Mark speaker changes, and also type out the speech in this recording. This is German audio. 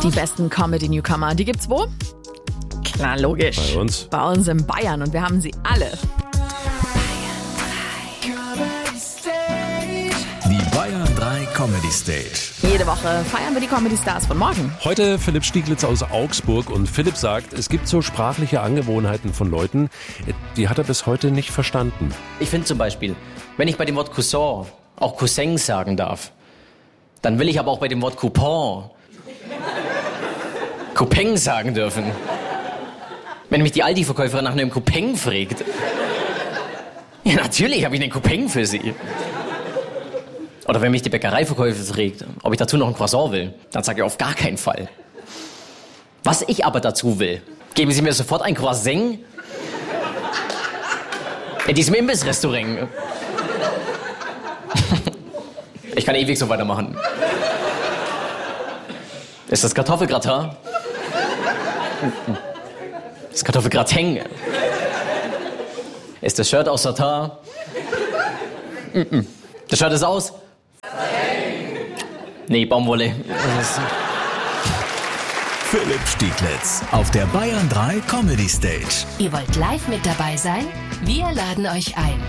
Speaker 1: Die besten Comedy-Newcomer, die gibt's wo? Klar, logisch.
Speaker 2: Bei uns.
Speaker 1: Bei uns in Bayern und wir haben sie alle.
Speaker 3: Die Bayern 3 Comedy Stage.
Speaker 1: Jede Woche feiern wir die Comedy-Stars von morgen.
Speaker 2: Heute Philipp Stieglitz aus Augsburg und Philipp sagt, es gibt so sprachliche Angewohnheiten von Leuten, die hat er bis heute nicht verstanden.
Speaker 4: Ich finde zum Beispiel, wenn ich bei dem Wort Cousin auch Cousin sagen darf, dann will ich aber auch bei dem Wort Coupon Coupeng sagen dürfen. Wenn mich die Aldi-Verkäuferin nach einem Coupeng fragt, ja natürlich habe ich einen Coupeng für sie. Oder wenn mich die Bäckereiverkäuferin fragt, ob ich dazu noch ein Croissant will, dann sage ich auf gar keinen Fall. Was ich aber dazu will, geben Sie mir sofort ein Croissant in diesem Imbissrestaurant. Ich kann ewig so weitermachen. Ist das Kartoffelgratin? Das Kartoffelgratin? Ist das Shirt aus Satin? Das Shirt ist aus? Nee, Baumwolle.
Speaker 3: Philipp Stieglitz auf der Bayern 3 Comedy Stage.
Speaker 5: Ihr wollt live mit dabei sein? Wir laden euch ein.